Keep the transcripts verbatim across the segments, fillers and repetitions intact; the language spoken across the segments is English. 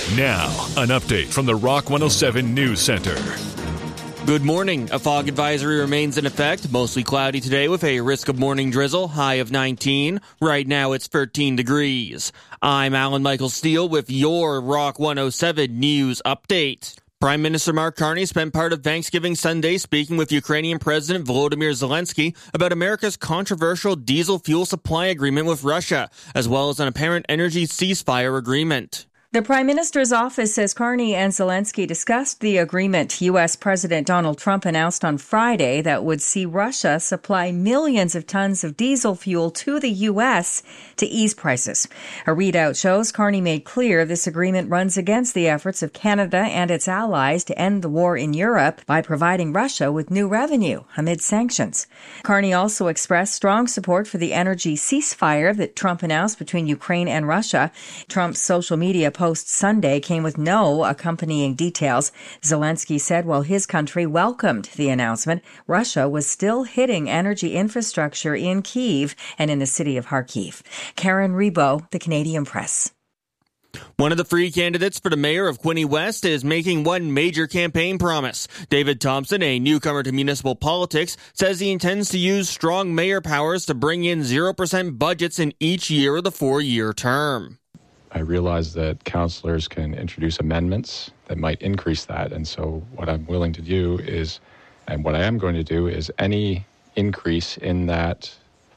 Now, an update from the Rock one oh seven News Center. Good morning. A fog advisory remains in effect. Mostly cloudy today with a risk of morning drizzle, high of nineteen. Right now it's thirteen degrees. I'm Alan Michael Steele with your Rock one oh seven News Update. Prime Minister Mark Carney spent part of Thanksgiving Sunday speaking with Ukrainian President Volodymyr Zelensky about America's controversial diesel fuel supply agreement with Russia, as well as an apparent energy ceasefire agreement. The Prime Minister's office says Carney and Zelensky discussed the agreement U S. President Donald Trump announced on Friday that would see Russia supply millions of tons of diesel fuel to the U S to ease prices. A readout shows Carney made clear this agreement runs against the efforts of Canada and its allies to end the war in Europe by providing Russia with new revenue amid sanctions. Carney also expressed strong support for the energy ceasefire that Trump announced between Ukraine and Russia. Trump's social media post Sunday came with no accompanying details. Zelensky said while his country welcomed the announcement, Russia was still hitting energy infrastructure in Kyiv and in the city of Kharkiv. Karen Rebo, The Canadian Press. One of the free candidates for the mayor of Quinte West is making one major campaign promise. David Thompson, a newcomer to municipal politics, says he intends to use strong mayor powers to bring in zero percent budgets in each year of the four-year term. I realize that councillors can introduce amendments that might increase that. And so what I'm willing to do is, and what I am going to do is any increase in that,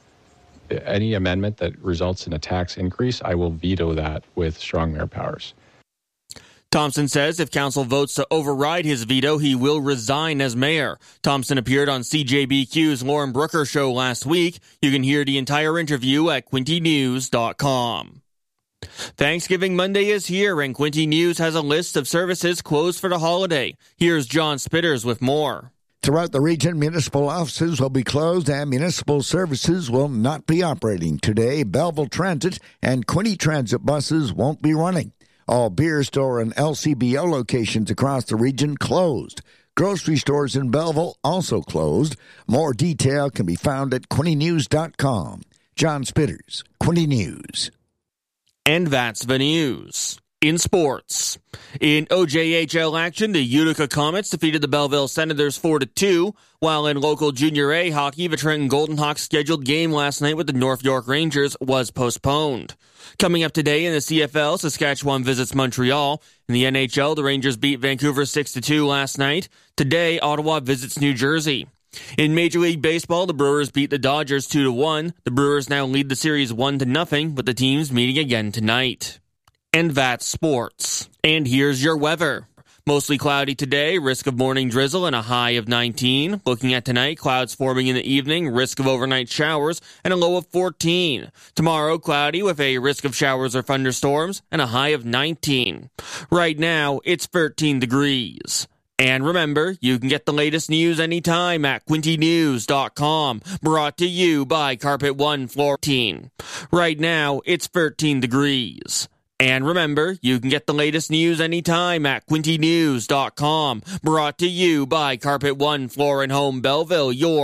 any amendment that results in a tax increase, I will veto that with strong mayor powers. Thompson says if council votes to override his veto, he will resign as mayor. Thompson appeared on C J B Q's Lauren Brooker show last week. You can hear the entire interview at quinte news dot com. Thanksgiving Monday is here, and Quinte News has a list of services closed for the holiday. Here's John Spitters with more. Throughout the region, municipal offices will be closed and municipal services will not be operating. Today, Belleville Transit and Quinte Transit buses won't be running. All beer store and L C B O locations across the region closed. Grocery stores in Belleville also closed. More detail can be found at quinte news dot com. John Spitters, Quinte News. And that's the news. In sports. In O J H L action, the Utica Comets defeated the Belleville Senators four to two, while in local Junior A hockey, the Trenton Golden Hawks scheduled game last night with the North York Rangers was postponed. Coming up today in the C F L, Saskatchewan visits Montreal. In the N H L, the Rangers beat Vancouver six to two last night. Today, Ottawa visits New Jersey. In Major League Baseball, the Brewers beat the Dodgers two to one. The Brewers now lead the series one to nothing, with the teams meeting again tonight. And that's sports. And here's your weather. Mostly cloudy today, risk of morning drizzle and a high of nineteen. Looking at tonight, clouds forming in the evening, risk of overnight showers and a low of fourteen. Tomorrow, cloudy with a risk of showers or thunderstorms and a high of nineteen. Right now, it's thirteen degrees. And remember, you can get the latest news anytime at quinte news dot com. Brought to you by Carpet One Flooring. Right now, it's thirteen degrees. And remember, you can get the latest news anytime at quinte news dot com. Brought to you by Carpet One Floor and Home Belleville, your